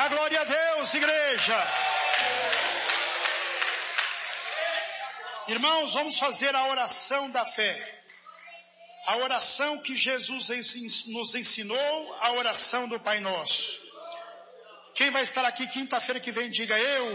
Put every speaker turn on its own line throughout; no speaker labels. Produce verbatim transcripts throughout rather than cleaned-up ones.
glória a Deus, igreja. Irmãos, vamos fazer a oração da fé. A oração que Jesus nos ensinou, a oração do Pai Nosso. Quem vai estar aqui quinta-feira que vem, diga eu.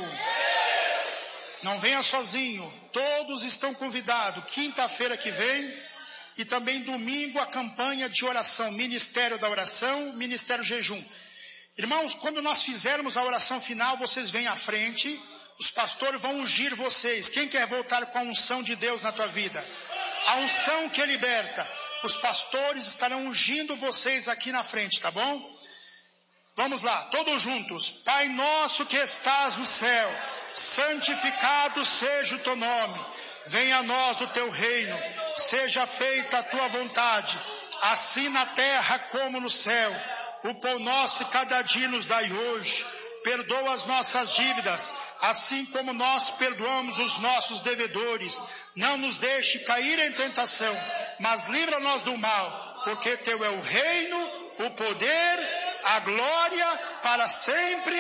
Não venha sozinho, todos estão convidados. Quinta-feira que vem e também domingo a campanha de oração, Ministério da Oração, Ministério Jejum. Irmãos, quando nós fizermos a oração final, vocês vêm à frente, os pastores vão ungir vocês. Quem quer voltar com a unção de Deus na tua vida? A unção que liberta. Os pastores estarão ungindo vocês aqui na frente, tá bom? Vamos lá, todos juntos. Pai nosso que estás no céu, santificado seja o teu nome. Venha a nós o teu reino, seja feita a tua vontade, assim na terra como no céu. O pão nosso cada dia nos dai hoje. Perdoa as nossas dívidas, assim como nós perdoamos os nossos devedores. Não nos deixe cair em tentação, mas livra-nos do mal, porque teu é o reino, o poder, a glória para sempre.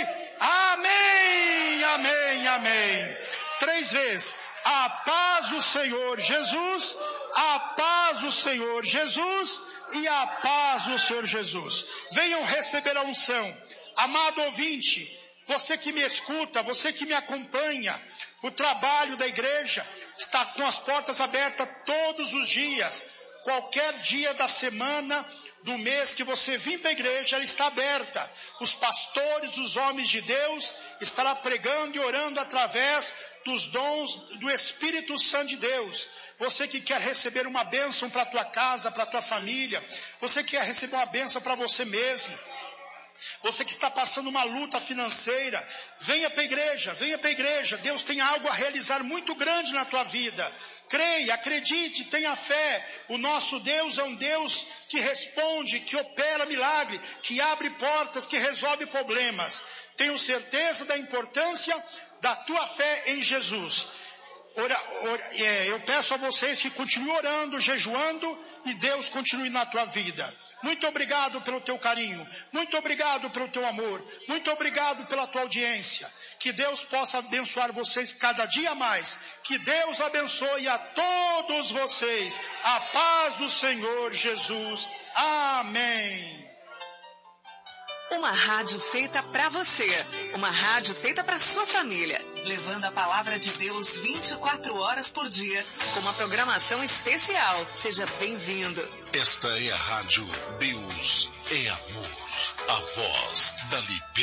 Amém, amém, amém. Três vezes. A paz do Senhor Jesus, a paz do Senhor Jesus e a paz do Senhor Jesus. Venham receber a unção. Amado ouvinte, você que me escuta, você que me acompanha, o trabalho da igreja está com as portas abertas todos os dias. Qualquer dia da semana, do mês que você vir para a igreja, ela está aberta. Os pastores, os homens de Deus, estarão pregando e orando através dos dons do Espírito Santo de Deus. Você que quer receber uma bênção para a tua casa, para a tua família, você que quer receber uma bênção para você mesmo, você que está passando uma luta financeira, venha para a igreja, venha para a igreja. Deus tem algo a realizar muito grande na tua vida. Creia, acredite, tenha fé. O nosso Deus é um Deus que responde, que opera milagre, que abre portas, que resolve problemas. Tenho certeza da importância da tua fé em Jesus. Ora, ora, é, eu peço a vocês que continuem orando, jejuando, e Deus continue na tua vida. Muito obrigado pelo teu carinho, muito obrigado pelo teu amor, muito obrigado pela tua audiência. Que Deus possa abençoar vocês cada dia mais. Que Deus abençoe a todos vocês. A paz do Senhor Jesus. Amém.
Uma rádio feita para você, uma rádio feita para sua família, levando a palavra de Deus vinte e quatro horas por dia, com uma programação especial. Seja bem-vindo.
Esta é a rádio Deus é Amor, a voz da liberdade.